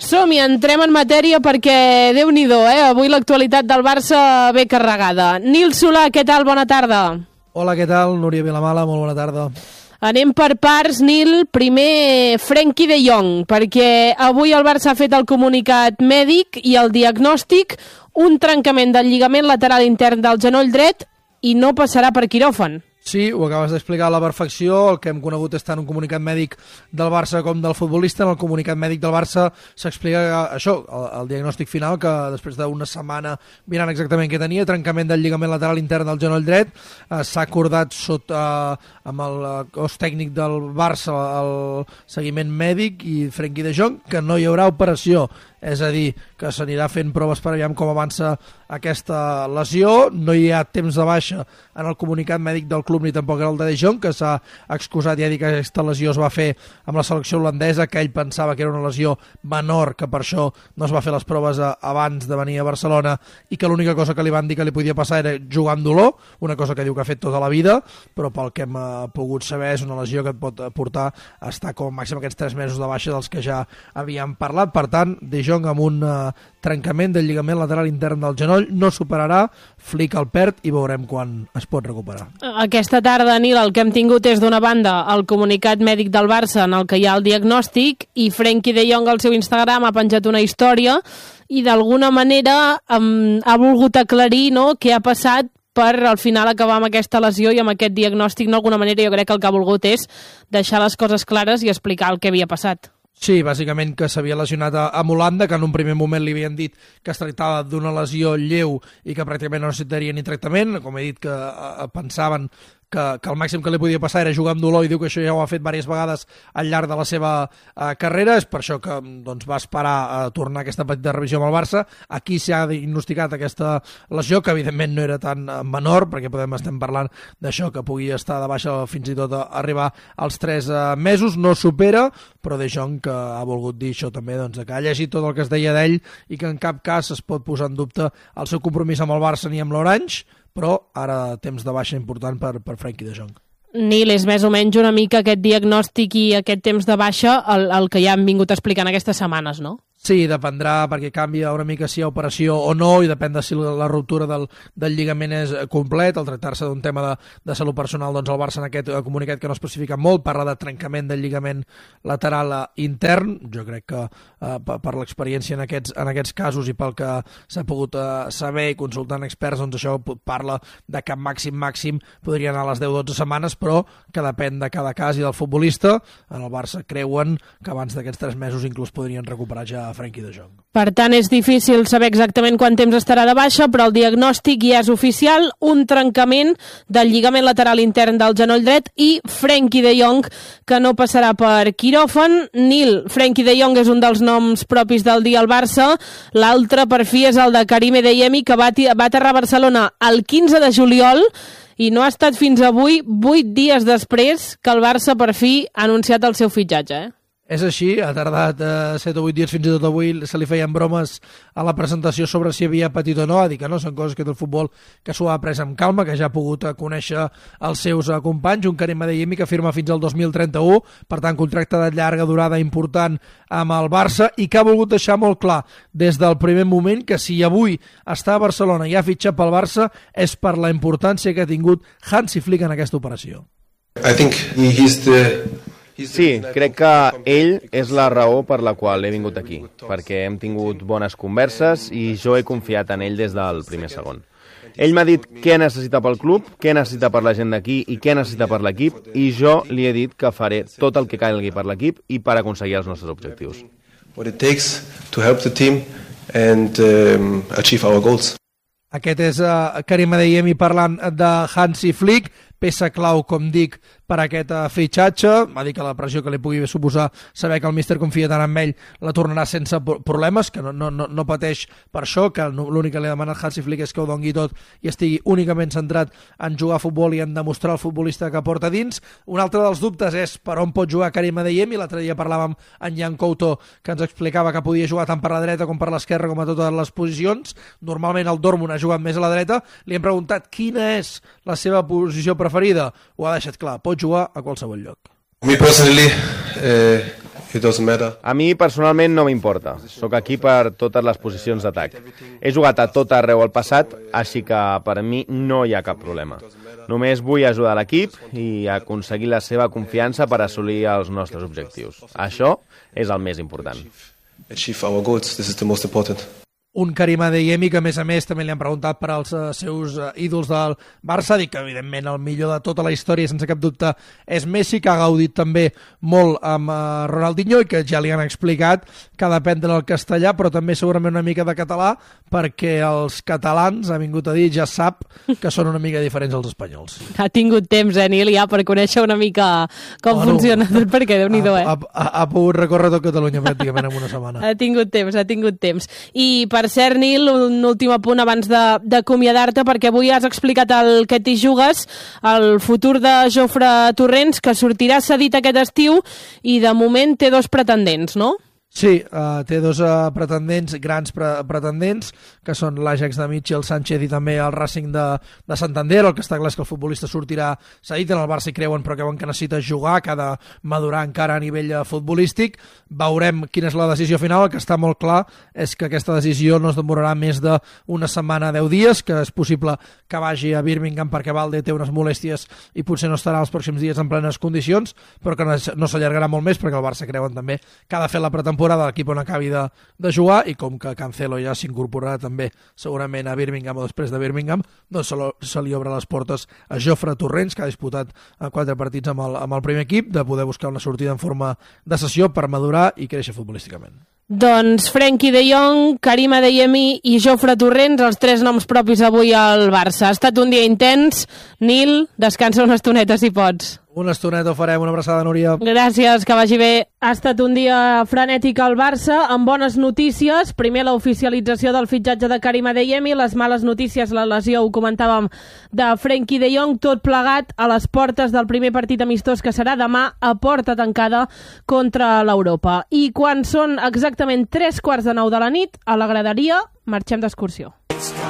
Som-hi, entrem en matèria perquè, Déu-n'hi-do, avui l'actualitat del Barça ve carregada. Nil Solà, què tal? Bona tarda. Hola, què tal? Núria Vilamala, molt bona tarda. Anem per parts, Nil. Primer, Frenkie de Jong, perquè avui el Barça ha fet el comunicat mèdic i el diagnòstic, un trencament del lligament lateral intern del genoll dret i no passarà per quiròfan. Sí, ho acabes d'explicar a la perfecció. El que hem conegut és tant un comunicat mèdic del Barça com del futbolista. En el comunicat mèdic del Barça s'explica això, el diagnòstic final, que després d'una setmana mirant exactament què tenia, trencament del lligament lateral intern del genoll dret. S'ha acordat amb el cos tècnic del Barça el seguiment mèdic i Frenkie de Jong que no hi haurà operació. És a dir, que s'anirà fent proves per veure com avança aquesta lesió. No hi ha temps de baixa en el comunicat mèdic del club ni tampoc el de Jong, que s'ha excusat i ha dit que aquesta lesió es va fer amb la selecció holandesa, que ell pensava que era una lesió menor, que per això no es va fer les proves abans de venir a Barcelona i que l'única cosa que li van dir que li podia passar era jugar amb dolor, una cosa que diu que ha fet tota la vida, però pel que hem pogut saber és una lesió que et pot portar a estar com a màxim aquests 3 mesos de baixa dels que ja havíem parlat. Per tant, De Jong amb un trencament del lligament lateral intern del genoll no superarà, Flick el perd i veurem quan es pot recuperar. Aquesta tarda, Nil, el que hem tingut és d'una banda el comunicat mèdic del Barça en el que hi ha el diagnòstic i Frenkie de Jong al seu Instagram ha penjat una història i d'alguna manera ha volgut aclarir, no?, què ha passat per al final acabar amb aquesta lesió i amb aquest diagnòstic. D'alguna manera jo crec que el que ha volgut és deixar les coses clares i explicar el que havia passat. Sí, bàsicament que s'havia lesionat amb Holanda, que en un primer moment li havien dit que es tractava d'una lesió lleu i que pràcticament no necessitaria ni tractament. Com he dit, que pensaven que el màxim que li podia passar era jugar amb dolor i diu que això ja ho ha fet diverses vegades al llarg de la seva carrera. És per això que doncs, va esperar a tornar aquesta petita revisió amb el Barça. Aquí s'ha diagnosticat aquesta lesió, que evidentment no era tan menor, perquè estem parlant d'això, que pugui estar de baixa fins i tot arribar als 3 mesos. No supera, però De Jong que ha volgut dir això també, doncs, que ha llegit tot el que es deia d'ell i que en cap cas es pot posar en dubte el seu compromís amb el Barça ni amb l'Orange, però ara temps de baixa important per Frenkie de Jong. Nil, és més o menys una mica aquest diagnòstic i aquest temps de baixa el que ja hem vingut explicant aquestes setmanes, no? Sí, dependrà, perquè canvia una mica si hi ha operació o no, i depèn de si la ruptura del lligament és complet. Al tractar-se d'un tema de salut personal, doncs el Barça en aquest comunicat, que no especifica molt, parla de trencament del lligament lateral intern. Jo crec que per l'experiència en aquests casos i pel que s'ha pogut saber i consultant experts, doncs això parla de que màxim podria anar a les 10-12 setmanes, però que depèn de cada cas i del futbolista. En el Barça creuen que abans d'aquests 3 mesos inclús podrien recuperar ja Frenkie de Jong. Per tant, és difícil saber exactament quant temps estarà de baixa, però el diagnòstic ja és oficial, un trencament del lligament lateral intern del genoll dret i Frenkie de Jong, que no passarà per quiròfan. Nil, Frenkie de Jong és un dels noms propis del dia al Barça, l'altre per fi és el de Karim Adeyemi, que va aterrar a Barcelona el 15 de juliol i no ha estat fins avui, 8 dies després, que el Barça per fi ha anunciat el seu fitxatge, És així, ha tardat 7 o 8 dies, fins i tot avui se li feien bromes a la presentació sobre si havia patit o no, a dir que no, són coses que té el futbol que s'ho ha pres amb calma, que ja ha pogut conèixer els seus companys, un Karim Adeyemi que firma fins al 2031, per tant contracte de llarga durada important amb el Barça i que ha volgut deixar molt clar des del primer moment que si avui està a Barcelona i ha fitxat pel Barça és per la importància que ha tingut Hansi Flick en aquesta operació. Sí, crec que ell és la raó per la qual he vingut aquí, perquè hem tingut bones converses i jo he confiat en ell des del primer segon. Ell m'ha dit què necessita pel club, què necessita per la gent d'aquí i què necessita per l'equip, i jo li he dit que faré tot el que calgui per l'equip i per aconseguir els nostres objectius. What it takes to help the team and achieve our goals. Aquest és Karim Adeyemi parlant de Hansi Flick, peça clau, com dic, per aquest fitxatge. Va dir que la pressió que li pugui suposar saber que el míster confia tant en ell la tornarà sense problemes, que no pateix per això, que l'únic que li ha demanat Hansi Flick és que ho dongui tot i estigui únicament centrat en jugar a futbol i en demostrar el futbolista que porta dins. Un altre dels dubtes és per on pot jugar Karim Adeyemi. L'altre dia parlàvem amb Jan Couto, que ens explicava que podia jugar tant per la dreta com per l'esquerra, com a totes les posicions. Normalment el Dortmund ha jugat més a la dreta. Li hem preguntat quina és la seva posició preferida. Ho ha deixat clar, pot jugar a qualsevol lloc. Me personally, It doesn't matter. A mi personalment no m'importa. Soc aquí per totes les posicions d'atac. He jugat a tot arreu al passat, així que per mi no hi ha cap problema. Només vull ajudar l'equip i aconseguir la seva confiança per assolir els nostres objectius. Això és el més important. Achieve our goals. This is the most important. Un Karim Adeyemi que, a més, també li han preguntat per als seus ídols del Barça, dic que, evidentment, el millor de tota la història, sense cap dubte, és Messi, que ha gaudit també molt amb Ronaldinho i que ja li han explicat que ha d'aprendre el castellà, però també segurament una mica de català, perquè els catalans, ha vingut a dir, ja sap que són una mica diferents als espanyols. Ha tingut temps, Nil, ja, per conèixer una mica com funciona tot, perquè Déu-n'hi-do, Ha pogut recórrer tot Catalunya pràcticament en una setmana. Ha tingut temps. I, per cert, Nil, un últim apunt abans d'acomiadar-te, perquè avui has explicat el que t'hi jugues, el futur de Jofre Torrents, que sortirà cedit aquest estiu i de moment té 2 pretendents, no? Sí, té 2 pretendents, grans pretendents, que són l'Ajax de Michel Sánchez i també el Racing de Santander. El que està clar és que el futbolista sortirà cedit, en el Barça hi creuen, però creuen que necessita jugar, que ha de madurar encara a nivell futbolístic. Veurem quina és la decisió final. El que està molt clar és que aquesta decisió no es demorarà més d'una setmana, 10 dies, que és possible que vagi a Birmingham perquè Valde té unes molèsties i potser no estarà els pròxims dies en plenes condicions, però que no s'allargarà molt més perquè el Barça creuen també que ha de fer la pretemporada de l'equip on acabi de jugar, i com que Cancelo ja s'incorporarà també segurament a Birmingham o després de Birmingham, doncs se li obre les portes a Jofre Torrents, que ha disputat 4 partits amb el primer equip, de poder buscar una sortida en forma de sessió per madurar i créixer futbolísticament. Doncs Frenkie de Jong, Karim Adeyemi i Jofre Torrents, els 3 noms propis avui al Barça. Ha estat un dia intens. Nil, descansa una estoneta si pots. Una estoneta ho farem, una abraçada, Núria. Gràcies, que vagi bé. Ha estat un dia frenètic al Barça, amb bones notícies. Primer, l'oficialització del fitxatge de Karim Adeyemi, les males notícies, la lesió, ho comentàvem, de Frenkie de Jong, tot plegat a les portes del primer partit amistós que serà demà a porta tancada contra l'Europa. I quan són exactament 3:15 de la nit, a la graderia marxem d'excursió.